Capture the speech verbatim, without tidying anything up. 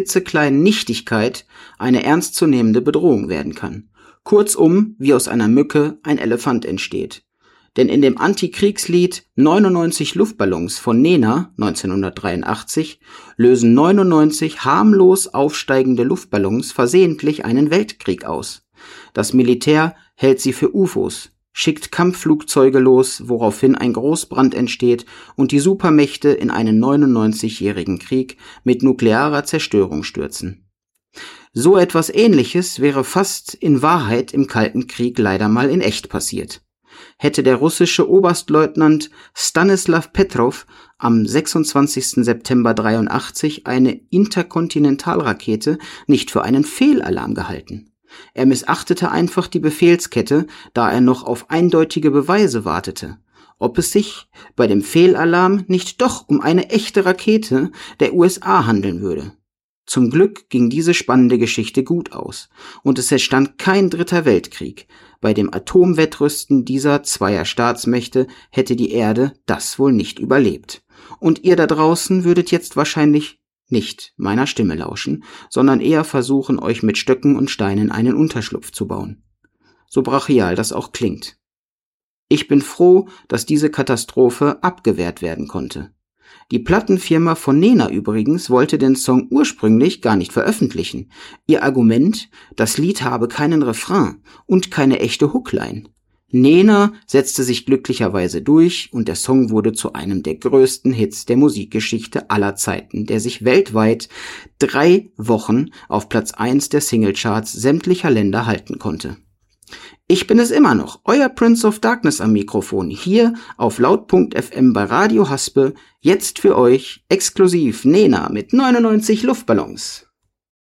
klitzekleinen Nichtigkeit eine ernstzunehmende Bedrohung werden kann. Kurzum, wie aus einer Mücke ein Elefant entsteht. Denn in dem Antikriegslied neunundneunzig Luftballons von Nena neunzehnhundertdreiundachtzig lösen neunundneunzig harmlos aufsteigende Luftballons versehentlich einen Weltkrieg aus. Das Militär hält sie für U F Os, schickt Kampfflugzeuge los, woraufhin ein Großbrand entsteht und die Supermächte in einen neunundneunzigjährigen Krieg mit nuklearer Zerstörung stürzen. So etwas Ähnliches wäre fast in Wahrheit im Kalten Krieg leider mal in echt passiert. Hätte der russische Oberstleutnant Stanislaw Petrov am sechsundzwanzigsten September dreiundachtzig eine Interkontinentalrakete nicht für einen Fehlalarm gehalten. Er missachtete einfach die Befehlskette, da er noch auf eindeutige Beweise wartete, ob es sich bei dem Fehlalarm nicht doch um eine echte Rakete der U S A handeln würde. Zum Glück ging diese spannende Geschichte gut aus und es entstand kein dritter Weltkrieg. Bei dem Atomwettrüsten dieser zweier Staatsmächte hätte die Erde das wohl nicht überlebt. Und ihr da draußen würdet jetzt wahrscheinlich nicht meiner Stimme lauschen, sondern eher versuchen, euch mit Stöcken und Steinen einen Unterschlupf zu bauen. So brachial das auch klingt. Ich bin froh, dass diese Katastrophe abgewehrt werden konnte. Die Plattenfirma von Nena übrigens wollte den Song ursprünglich gar nicht veröffentlichen. Ihr Argument, das Lied habe keinen Refrain und keine echte Hookline. Nena setzte sich glücklicherweise durch und der Song wurde zu einem der größten Hits der Musikgeschichte aller Zeiten, der sich weltweit drei Wochen auf Platz eins der Singlecharts sämtlicher Länder halten konnte. Ich bin es immer noch, euer Prince of Darkness am Mikrofon, hier auf laut Punkt F M bei Radio Haspe, jetzt für euch exklusiv Nena mit neunundneunzig Luftballons.